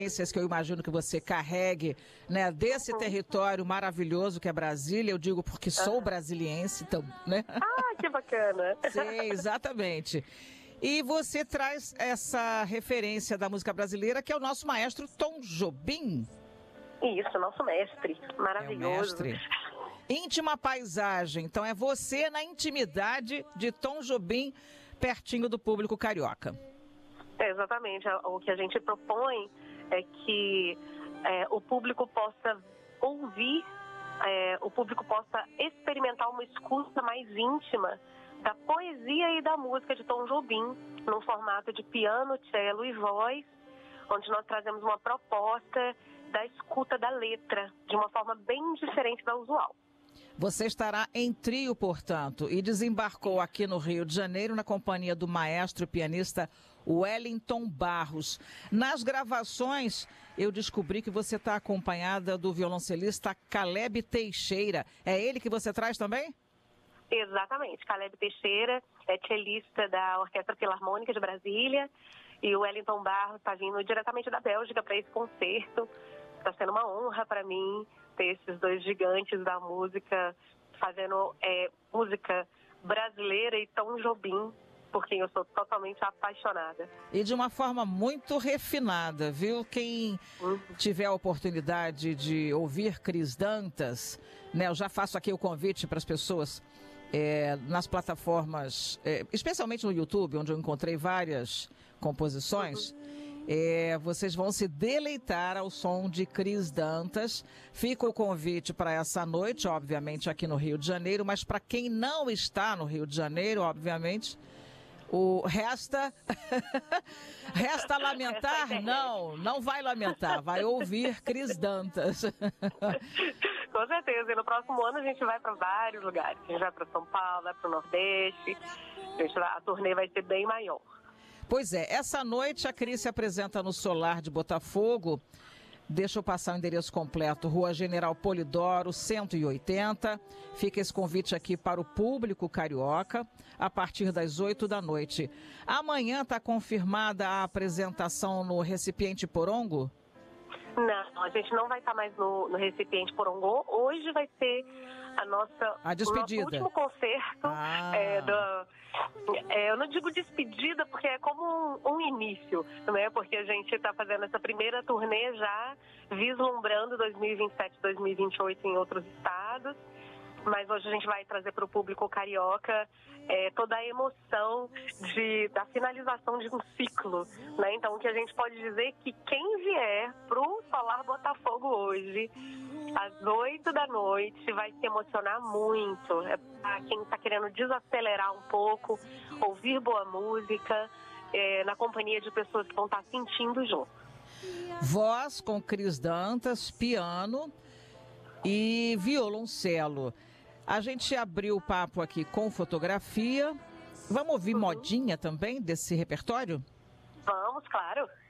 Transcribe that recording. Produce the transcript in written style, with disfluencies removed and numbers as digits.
Que eu imagino que você carregue, né, desse território maravilhoso que é Brasília. Eu digo porque sou brasiliense, então, né? Ah, que bacana! Sim, exatamente. E você traz essa referência da música brasileira, que é o nosso maestro Tom Jobim. Isso, nosso mestre, maravilhoso. É o mestre. Íntima paisagem, então é você na intimidade de Tom Jobim, pertinho do público carioca. Exatamente, o que a gente propõe é que o público possa ouvir, o público possa experimentar uma escuta mais íntima da poesia e da música de Tom Jobim, num formato de piano, cello e voz, onde nós trazemos uma proposta da escuta da letra, de uma forma bem diferente da usual. Você estará em trio, portanto, e desembarcou aqui no Rio de Janeiro na companhia do maestro e pianista Wellington Barros. Nas gravações, eu descobri que você está acompanhada do violoncelista Caleb Teixeira. É ele que você traz também? Exatamente. Caleb Teixeira é cellista da Orquestra Filarmônica de Brasília e o Wellington Barros está vindo diretamente da Bélgica para esse concerto. Está sendo uma honra para mim ter esses dois gigantes da música fazendo música brasileira e Tom Jobim, por quem eu sou totalmente apaixonada. E de uma forma muito refinada, viu? Quem tiver a oportunidade de ouvir Cris Dantas, né? Eu já faço aqui o convite para as pessoas nas plataformas, especialmente no YouTube, onde eu encontrei várias composições. Vocês vão se deleitar ao som de Cris Dantas. Fica o convite para essa noite, obviamente, aqui no Rio de Janeiro, mas para quem não está no Rio de Janeiro, obviamente, resta lamentar? Não vai lamentar, vai ouvir Cris Dantas. Com certeza, e no próximo ano a gente vai para vários lugares. A gente vai para São Paulo, vai para o Nordeste, a turnê vai ser bem maior. Pois é, essa noite a Cris se apresenta no Solar de Botafogo. Deixa eu passar o endereço completo, Rua General Polidoro, 180. Fica esse convite aqui para o público carioca, a partir das 8 da noite. Amanhã está confirmada a apresentação no Recipiente Porongo? Não, a gente não vai estar mais no Recipiente Porongô. Hoje vai ser a despedida. O nosso último concerto. Eu não digo despedida porque é como um início, né? Porque a gente está fazendo essa primeira turnê já vislumbrando 2027, 2028 em outros estados. Mas hoje a gente vai trazer para o público carioca toda a emoção da finalização de um ciclo, né? Então, o que a gente pode dizer é que quem vier para o Solar Botafogo hoje, às 8 da noite, vai se emocionar muito. É para quem está querendo desacelerar um pouco, ouvir boa música, na companhia de pessoas que vão estar sentindo junto. Voz com Cris Dantas, piano e violoncelo. A gente abriu o papo aqui com fotografia. Vamos ouvir modinha também desse repertório? Vamos, claro.